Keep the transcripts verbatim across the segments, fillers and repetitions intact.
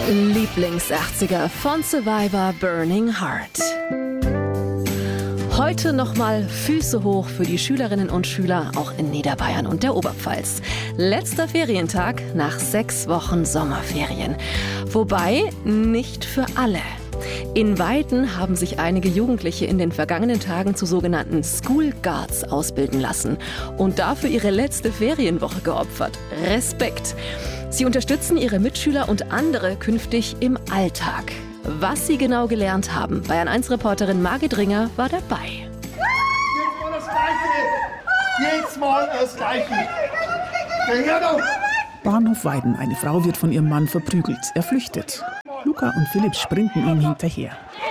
Lieblings-achtziger von Survivor Burning Heart. Heute nochmal Füße hoch für die Schülerinnen und Schüler, auch in Niederbayern und der Oberpfalz. Letzter Ferientag nach sechs Wochen Sommerferien. Wobei nicht für alle. In Weiden haben sich einige Jugendliche in den vergangenen Tagen zu sogenannten School Guards ausbilden lassen und dafür ihre letzte Ferienwoche geopfert. Respekt! Sie unterstützen ihre Mitschüler und andere künftig im Alltag. Was sie genau gelernt haben, Bayern eins Reporterin Margit Ringer war dabei. Jetzt mal das Gleiche! Jetzt mal das Gleiche! Hör doch! Bahnhof Weiden. Eine Frau wird von ihrem Mann verprügelt. Er flüchtet. Luca und Philipp sprinten ihm hinterher.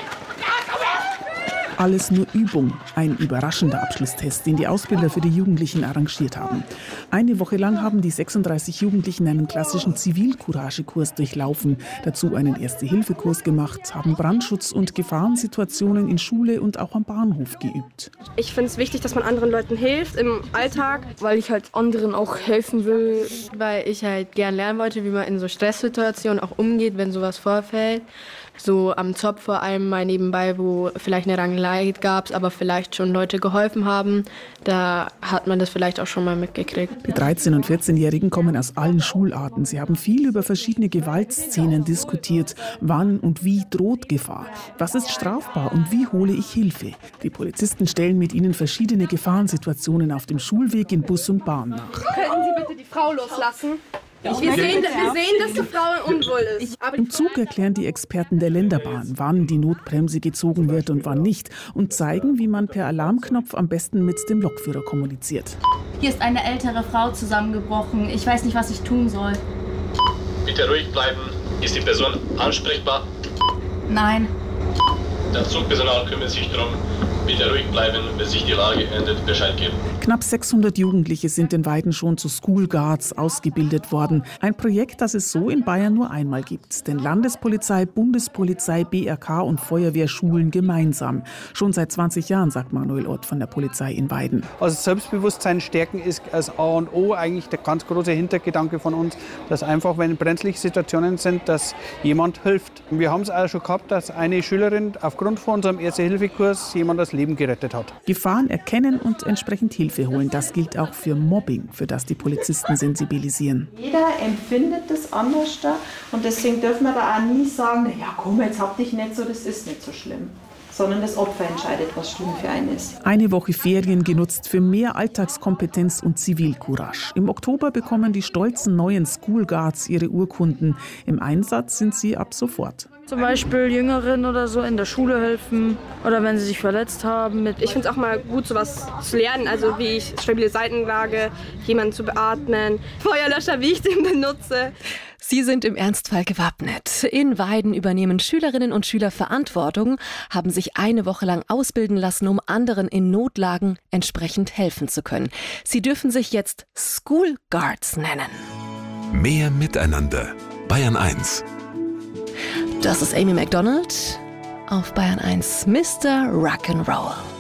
Alles nur Übung. Ein überraschender Abschlusstest, den die Ausbilder für die Jugendlichen arrangiert haben. Eine Woche lang haben die sechsunddreißig Jugendlichen einen klassischen Zivilcourage-Kurs durchlaufen, dazu einen Erste-Hilfe-Kurs gemacht, haben Brandschutz und Gefahrensituationen in Schule und auch am Bahnhof geübt. Ich finde es wichtig, dass man anderen Leuten hilft im Alltag, weil ich halt anderen auch helfen will. Weil ich halt gern lernen wollte, wie man in so Stresssituationen auch umgeht, wenn sowas vorfällt. So am Zopf vor allem mal nebenbei, wo vielleicht eine Rangelei gab, aber vielleicht schon Leute geholfen haben. Da hat man das vielleicht auch schon mal mitgekriegt. Die dreizehn- und vierzehnjährigen kommen aus allen Schularten. Sie haben viel über verschiedene Gewaltszenen diskutiert. Wann und wie droht Gefahr? Was ist strafbar und wie hole ich Hilfe? Die Polizisten stellen mit ihnen verschiedene Gefahrensituationen auf dem Schulweg in Bus und Bahn nach. Könnten Sie bitte die Frau loslassen? Wir sehen, wir sehen, dass die Frau unwohl ist. Aber Im Zug erklären die Experten der Länderbahn, wann die Notbremse gezogen wird und wann nicht, und zeigen, wie man per Alarmknopf am besten mit dem Lokführer kommuniziert. Hier ist eine ältere Frau zusammengebrochen. Ich weiß nicht, was ich tun soll. Bitte ruhig bleiben. Ist die Person ansprechbar? Nein. Das Zugpersonal kümmert sich darum. Bitte ruhig bleiben, bis sich die Lage ändert, Bescheid geben. Knapp sechshundert Jugendliche sind in Weiden schon zu School Guards ausgebildet worden. Ein Projekt, das es so in Bayern nur einmal gibt. Denn Landespolizei, Bundespolizei, B R K und Feuerwehr schulen gemeinsam. Schon seit zwanzig Jahren, sagt Manuel Ott von der Polizei in Weiden. Also Selbstbewusstsein stärken ist als A und O eigentlich der ganz große Hintergedanke von uns, dass einfach, wenn brenzliche Situationen sind, dass jemand hilft. Wir haben es auch schon gehabt, dass eine Schülerin aufgrund von unserem Erste-Hilfe-Kurs jemand das Leben gerettet hat. Gefahren erkennen und entsprechend Hilfe holen, das gilt auch für Mobbing, für das die Polizisten sensibilisieren. Jeder empfindet das anders und deswegen dürfen wir da auch nie sagen, ja komm, jetzt hab dich nicht so, das ist nicht so schlimm. Sondern das Opfer entscheidet, was schlimm für einen ist. Eine Woche Ferien genutzt für mehr Alltagskompetenz und Zivilcourage. Im Oktober bekommen die stolzen neuen School Guards ihre Urkunden. Im Einsatz sind sie ab sofort. Zum Beispiel Jüngeren oder so in der Schule helfen oder wenn sie sich verletzt haben. Mit ich finde es auch mal gut, sowas zu lernen, also wie ich stabile Seitenlage, jemanden zu beatmen, Feuerlöscher, wie ich den benutze. Sie sind im Ernstfall gewappnet. In Weiden übernehmen Schülerinnen und Schüler Verantwortung, haben sich eine Woche lang ausbilden lassen, um anderen in Notlagen entsprechend helfen zu können. Sie dürfen sich jetzt School Guards nennen. Mehr Miteinander. Bayern eins. Das ist Amy Macdonald auf Bayern eins, Mister Rock'n'Roll.